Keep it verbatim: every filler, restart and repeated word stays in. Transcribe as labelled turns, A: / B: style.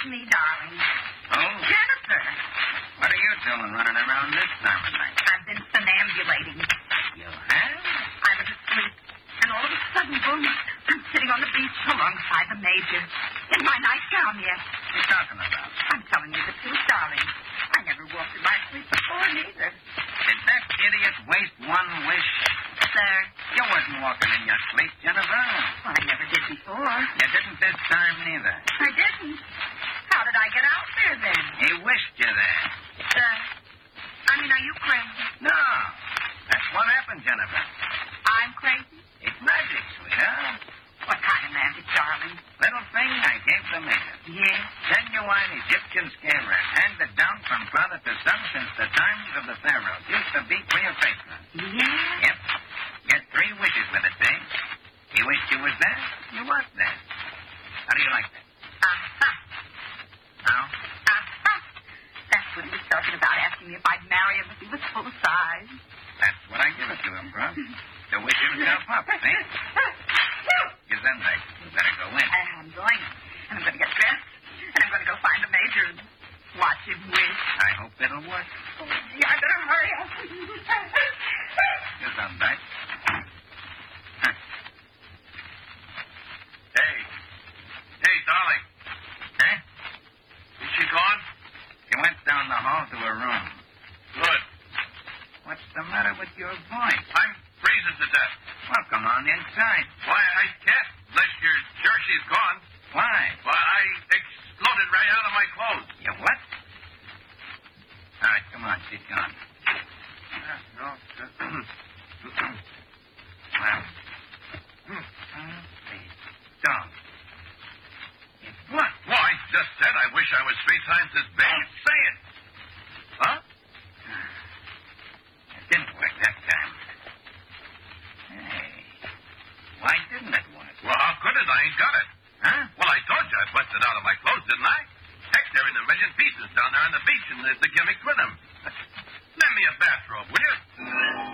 A: me, darling.
B: Oh?
A: Jennifer.
B: What are you doing running around this time of night?
A: I've been somnambulating.
B: You have?
A: I was asleep, and all of a sudden, boom, I'm sitting on the beach alongside the Major. In my nightgown, yes.
B: What are you talking about?
A: I'm telling you the truth, darling. I never walked in my sleep before, neither.
B: Did that idiot waste one wish?
A: Sir.
B: You wasn't walking in your sleep, Jennifer.
A: Well, I never did before.
B: You didn't this time, neither.
A: I didn't. How did I get out there, then?
B: He wished you there.
A: Sir, I mean, are you crazy?
B: No. That's what happened, Jennifer.
A: I'm crazy?
B: It's magic, sweetheart.
A: What kind of magic, darling?
B: Little thing I gave the Major.
A: Yes?
B: Genuine Egyptian scale rat, handed down from father to son since the times of the pharaohs. Used to be Cleopatra.
A: Yes?
B: Yep. Get three wishes with it, see? He wished you was there. You was there. How do you like that?
A: Uh-huh.
B: Now?
A: Uh-huh. That's what he was talking about, asking me if I'd marry him if he was full size.
B: That's what I give it to him, bro. To wish himself up, see? Get them back. You better go in.
A: I'm going. And I'm going to get dressed. And I'm going to go find the Major and watch him wish.
B: I hope it'll work.
A: Oh, gee, I better hurry up.
B: Get them back.
C: Hey. Hey, darling.
B: Huh?
C: Is she gone?
B: She went down the hall to her room.
C: Good.
B: What's the matter with your voice?
C: I'm freezing to death.
B: Well, come on inside.
C: Why, I can't unless you're sure she's gone.
B: Why?
C: Why, I exploded right out of my clothes.
B: You what? All right, come on. She's gone.
C: No.
B: Well, uh, please, don't. It's what?
C: Well, I just said I wish I was three times as big.
B: Don't say it.
C: Huh?
B: It didn't work that time. Hey, why didn't it work?
C: Well, how could it? I ain't got it.
B: Huh?
C: Well, I told you I busted out of my clothes, didn't I? Heck, they're in a million pieces down there on the beach, and there's the gimmicks with them. Lend me a bathrobe, will you?